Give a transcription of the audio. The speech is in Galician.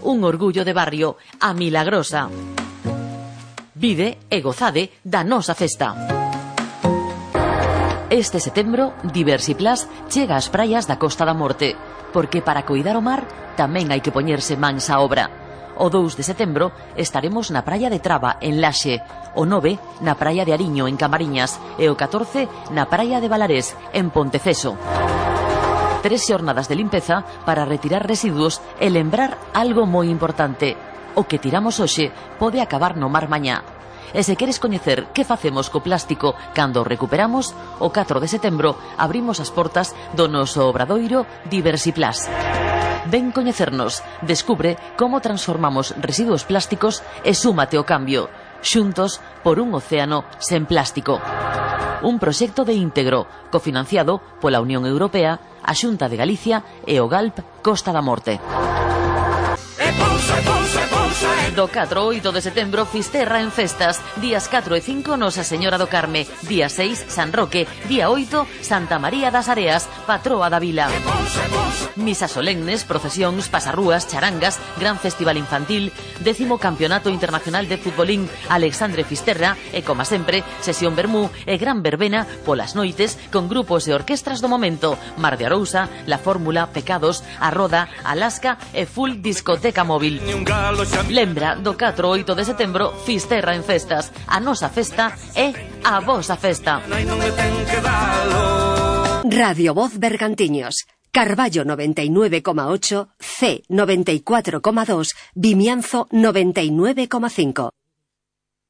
un orgullo de barrio, a Milagrosa. Vide e gozade da nosa festa. Este setembro, Diversiplus chega ás praias da Costa da Morte, porque para coidar o mar tamén hai que poñerse mans á obra. O 2 de setembro estaremos na praia de Traba, en Laxe, o 9 na praia de Ariño, en Camariñas, e o 14 na praia de Valarés, en Ponteceso. 3 xornadas de limpeza para retirar residuos e lembrar algo moi importante: o que tiramos hoxe pode acabar no mar mañá. E se queres coñecer que facemos co plástico cando o recuperamos, o 4 de setembro abrimos as portas do noso obradoiro Diversiplus. Ven coñecernos, descubre como transformamos residuos plásticos e súmate ao cambio. Xuntos por un océano sen plástico. Un proxecto de íntegro, cofinanciado pola Unión Europea, a Xunta de Galicia e o GALP Costa da Morte. Do 4 ao 8 de setembro, Fisterra en festas. Días 4 e 5, Nosa Señora do Carme. Día 6, San Roque. Día 8, Santa María das Areas, patroa da vila. Misas solemnes, procesións, pasarrúas, charangas, gran festival infantil, 10º Campeonato Internacional de Futbolín Alexandre Fisterra e, como sempre, sesión vermú e gran verbena polas noites con grupos e orquestras do momento: Mar de Arousa, La Fórmula, Pecados, A Roda, Alaska e full discoteca móvil. Lembra, do 4 ao 8 de setembro, Fisterra en festas. A nosa festa é a vosa festa. Radio Voz Bergantiños, Carballo 99,8, C 94,2, Vimianzo 99,5.